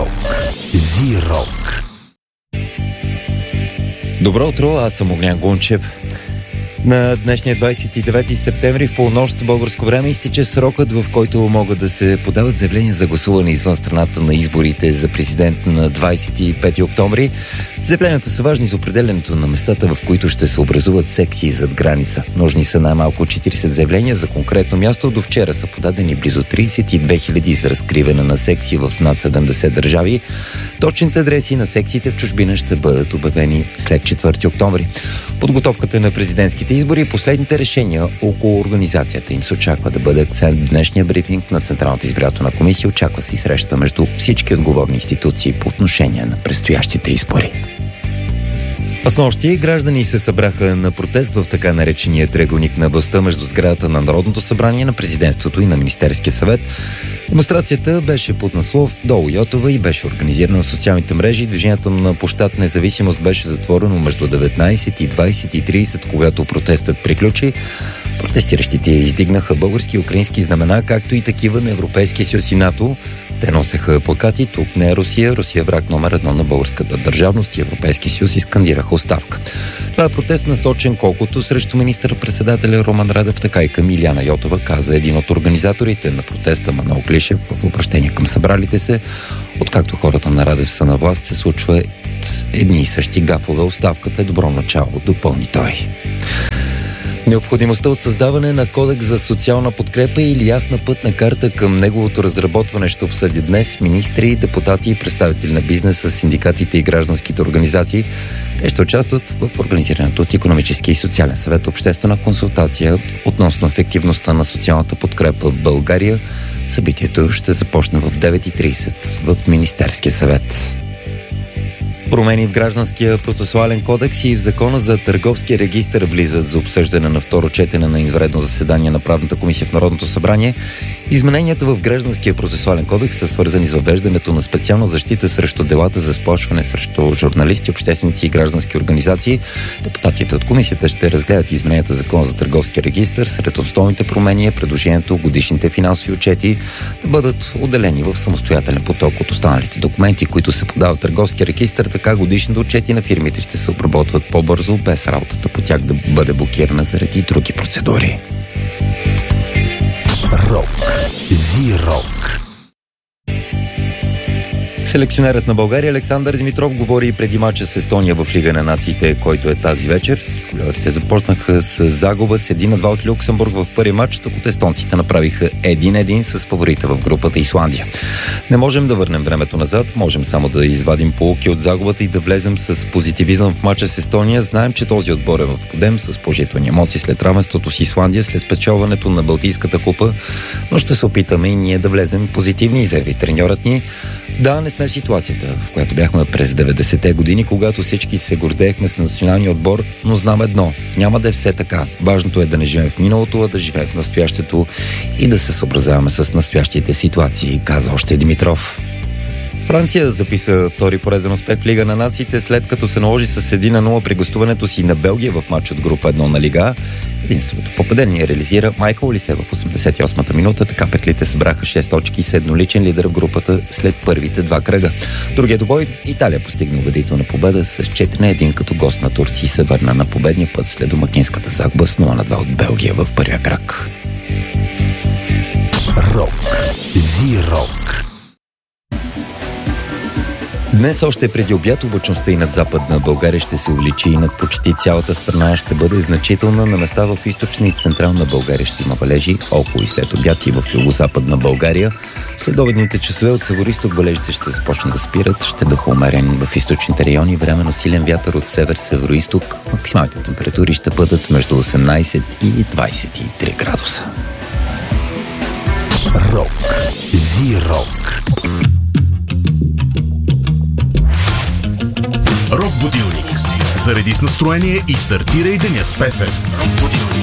Рок. Зи-рок. Добро утро, аз съм Огнян Гунчев. На днешния 29 септември в полунощ българско време изтича срокът, в който могат да се подават заявления за гласуване извън страната на изборите за президент на 25 октомври. Заявленията са важни за определенето на местата, в които ще се образуват секции зад граница. Нужни са най-малко 40 заявления за конкретно място. До вчера са подадени близо 32 000 за разкриване на секции в над 70 държави. Точните адреси на секциите в чужбина ще бъдат обявени след 4 октомври. Подготовката на президентските избори и последните решения около организацията им се очаква да бъде акцент в днешния брифинг на Централната избирателна комисия. Очаква се среща между всички отговорни институции по отношение на предстоящите избори. Снощи граждани се събраха на протест в така наречения триъгълник на властта между сградата на Народното събрание, на президентството и на Министерския съвет. Демонстрацията беше под наслов "Долу Йотова" и беше организирана в социалните мрежи. Движението на площад Независимост беше затворено между 19 и 20 и 30, когато протестът приключи. Протестиращите издигнаха български и украински знамена, както и такива на Европейския съюз и НАТО. Те носеха плакати "Тук не е Русия, Русия е враг номер 1 на българската държавност" и Европейски съюз и скандираха оставка. Това е протест насочен колкото срещу министър-председателя Роман Радев, така и към Илияна Йотова, каза един от организаторите на протеста Манол Клишев в обращение към събралите се. Откакто хората на Радев са на власт, се случва едни и същи гафове. Оставката е добро начало, допълни той. Необходимостта от създаване на кодекс за социална подкрепа или ясна пътна карта към неговото разработване ще обсъди днес министри, депутати и представители на бизнеса, синдикатите и гражданските организации. Те ще участват в организирането от Икономически и социален съвет обществена консултация относно ефективността на социалната подкрепа в България. Събитието ще започне в 9:30 в Министерския съвет. Промени в Гражданския процесуален кодекс и в Закона за търговския регистър влизат за обсъждане на второ четене на извънредно заседание на Правната комисия в Народното събрание. Измененията в Гражданския процесуален кодекс са свързани с въвеждането на специална защита срещу делата за сплашване срещу журналисти, общественици и граждански организации. Депутатите от комисията ще разгледат измененията в Закона за търговския регистър. Сред основните промени е предложението годишните финансови отчети да бъдат отделени в самостоятелен поток от останалите документи, които се подават в търговския регистър. Така годишните отчети на фирмите ще се обработват по-бързо, без работата по тях да бъде блокирана заради други процедури. Рок. Зи-рок. Селекционерът на България Александър Димитров говори преди мача с Естония в Лига на нациите, който е тази вечер. Трикольорите започнаха с загуба с 1-2 от Люксембург в първи матч, докато естонците направиха 1-1 с фаворита в групата Исландия. Не можем да върнем времето назад, можем само да извадим поуки от загубата и да влезем с позитивизъм в мача с Естония. Знаем, че този отбор е в подем с положителни емоции след равенството с Исландия, след спечелването на Балтийската купа, но ще се опитаме и ние да влезем позитивни, заяви треньорът ни. Да, не сме в ситуацията, в която бяхме през 90-те години, когато всички се гордеехме с националния отбор, но знам едно – няма да е все така. Важното е да не живеем в миналото, а да живеем в настоящето и да се съобразяваме с настоящите ситуации, каза още Димитров. Франция записа втори пореден успех в Лига на нациите, след като се наложи с 1-0 при гостуването си на Белгия в матч от група 1 на Лига. Единственото попадение реализира Майкъл Олисе в 88-та минута. Така петлите събраха 6 точки и с едноличен лидер в групата след първите два кръга. Другият двубой Италия постигна убедителна победа с 4-1 като гост на Турция и се върна на победния път след домакинската загуба с 0-2 от Белгия в първия кръг. Рок. Зи-рок. Днес още преди обяд облачността и над западна България ще се увеличи и над почти цялата страна ще бъде значителна. На места в източна и централна България ще има валежи, около и след обяд и в югозападна България. След обедните часове от североизток валежите ще започнат да спират, ще духа умерен в източните райони, временно силен вятър от север-североизток. Максималните температури ще бъдат между 18 и 23 градуса. Рок. Зи-рок. Рок будилник. Зареди с настроение и стартирай деня с песен. Рок будилник.